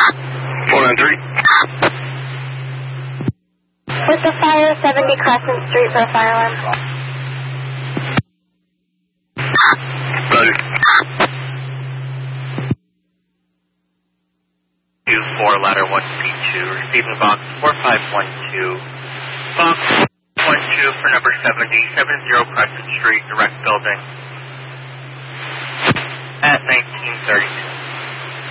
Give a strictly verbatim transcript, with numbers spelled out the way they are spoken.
four nine three. With the fire, seventy Crescent Street for a fire alarm. Roger. two four, ladder one P two, receiving box four five one two. Box one two for number seventy, seventy Crescent Street, direct building. At nineteen thirty-two.